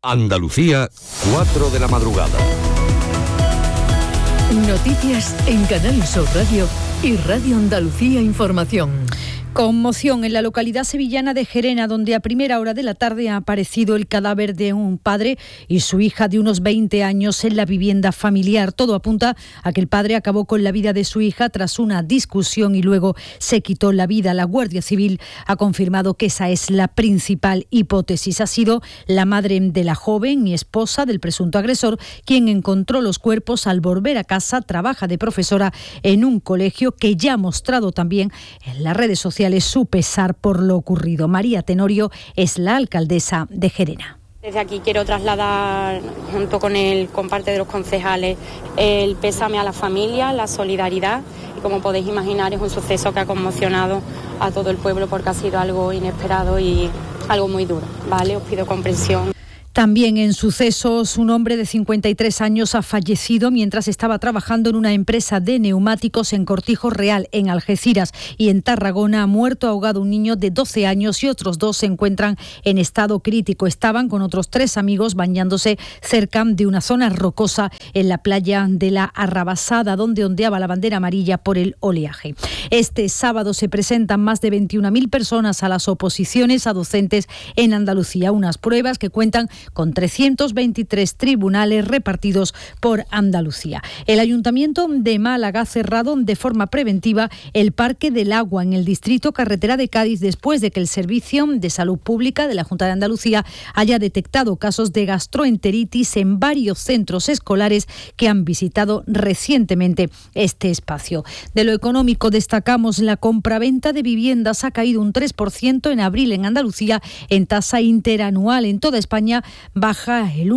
Andalucía, 4 de la madrugada. Noticias en Canal Sur Radio y Radio Andalucía Información. Conmoción en la localidad sevillana de Gerena, donde a primera hora de la tarde ha aparecido el cadáver de un padre y su hija de unos 20 años en la vivienda familiar. Todo apunta a que el padre acabó con la vida de su hija tras una discusión y luego se quitó la vida. La Guardia Civil ha confirmado que esa es la principal hipótesis. Ha sido la madre de la joven y esposa del presunto agresor quien encontró los cuerpos al volver a casa. Trabaja de profesora en un colegio que ya ha mostrado también en las redes sociales su pesar por lo ocurrido. María Tenorio es la alcaldesa de Gerena. Desde aquí quiero trasladar, junto con parte de los concejales, el pésame a la familia, la solidaridad. Y como podéis imaginar, es un suceso que ha conmocionado a todo el pueblo porque ha sido algo inesperado y algo muy duro, ¿vale? Os pido comprensión. También en sucesos, un hombre de 53 años ha fallecido mientras estaba trabajando en una empresa de neumáticos en Cortijo Real, en Algeciras, y en Tarragona ha muerto ahogado un niño de 12 años y otros 2 se encuentran en estado crítico. Estaban con otros 3 amigos bañándose cerca de una zona rocosa en la playa de la Arrabasada, donde ondeaba la bandera amarilla por el oleaje. Este sábado se presentan más de 21.000 personas a las oposiciones a docentes en Andalucía, unas pruebas que cuentan con 323 tribunales repartidos por Andalucía. El Ayuntamiento de Málaga ha cerrado de forma preventiva el Parque del Agua en el distrito Carretera de Cádiz después de que el Servicio de Salud Pública de la Junta de Andalucía haya detectado casos de gastroenteritis en varios centros escolares que han visitado recientemente este espacio. De lo económico destacamos la compraventa de viviendas ha caído un 3% en abril en Andalucía en tasa interanual. En toda España baja el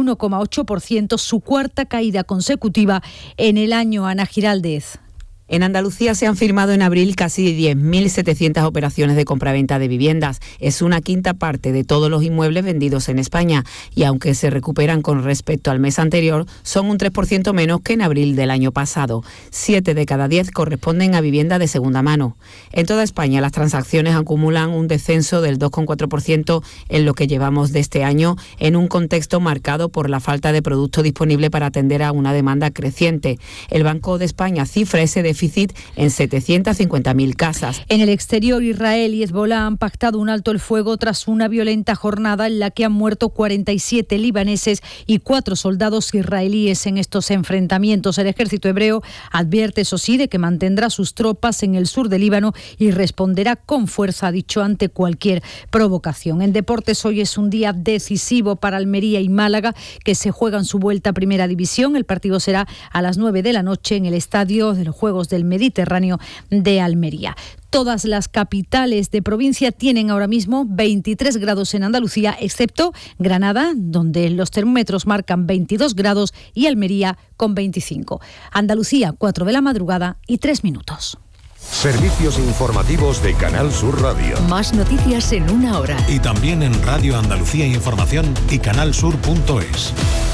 1,8%, su cuarta caída consecutiva en el año. Ana Giraldez. En Andalucía se han firmado en abril casi 10.700 operaciones de compraventa de viviendas. Es una quinta parte de todos los inmuebles vendidos en España y aunque se recuperan con respecto al mes anterior, son un 3% menos que en abril del año pasado. 7 de cada 10 corresponden a vivienda de segunda mano. En toda España las transacciones acumulan un descenso del 2,4% en lo que llevamos de este año, en un contexto marcado por la falta de producto disponible para atender a una demanda creciente. El Banco de España cifra ese déficit en 750.000 casas. En el exterior, Israel y Hezbolá han pactado un alto el fuego tras una violenta jornada en la que han muerto 47 libaneses y 4 soldados israelíes en estos enfrentamientos. El ejército hebreo advierte, eso sí, de que mantendrá sus tropas en el sur del Líbano y responderá con fuerza, ha dicho, ante cualquier provocación. En deportes, hoy es un día decisivo para Almería y Málaga, que se juegan su vuelta a Primera División. El partido será a las 9 de la noche en el Estadio de los Juegos del Mediterráneo de Almería. Todas las capitales de provincia tienen ahora mismo 23 grados en Andalucía, excepto Granada, donde los termómetros marcan 22 grados, y Almería con 25. Andalucía, 4 de la madrugada y 3 minutos. Servicios informativos de Canal Sur Radio. Más noticias en una hora. Y también en Radio Andalucía Información y canalsur.es.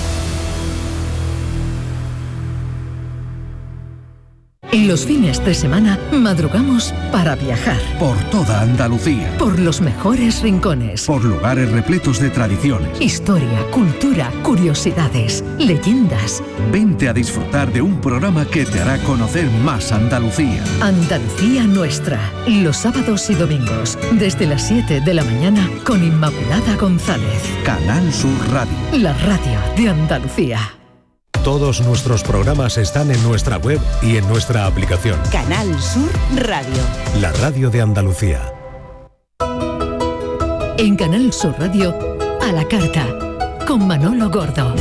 Los fines de semana madrugamos para viajar. Por toda Andalucía. Por los mejores rincones. Por lugares repletos de tradiciones. Historia, cultura, curiosidades, leyendas. Vente a disfrutar de un programa que te hará conocer más Andalucía. Andalucía Nuestra. Los sábados y domingos, desde las 7 de la mañana, con Inmaculada González. Canal Sur Radio. La radio de Andalucía. Todos nuestros programas están en nuestra web y en nuestra aplicación. Canal Sur Radio. La radio de Andalucía. En Canal Sur Radio, a la carta, con Manolo Gordo.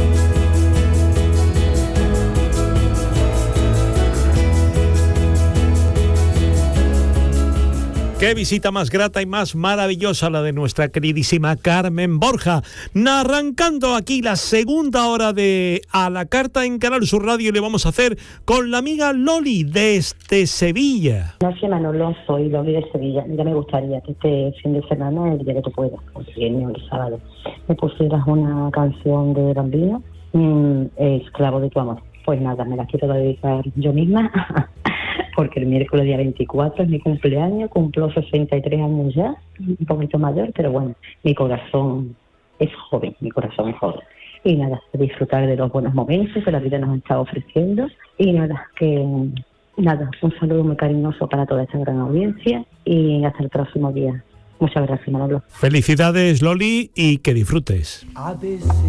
Qué visita más grata y más maravillosa la de nuestra queridísima Carmen Borja, arrancando aquí la segunda hora de A la Carta en Canal Sur Radio, y le vamos a hacer con la amiga Loli desde Sevilla. No sé, Manolo, soy Loli de Sevilla. Ya me gustaría que este fin de semana, el día que tú puedas, el viernes o el sábado, me pusieras una canción de Bambino, Esclavo de tu amor. Pues nada, me la quiero dedicar yo misma, porque el miércoles día 24 es mi cumpleaños, cumplo 63 años ya, un poquito mayor, pero bueno, mi corazón es joven, mi corazón es joven. Y nada, disfrutar de los buenos momentos que la vida nos está ofreciendo. Y nada, un saludo muy cariñoso para toda esta gran audiencia y hasta el próximo día. Muchas gracias, Manolo. Felicidades, Loli, y que disfrutes.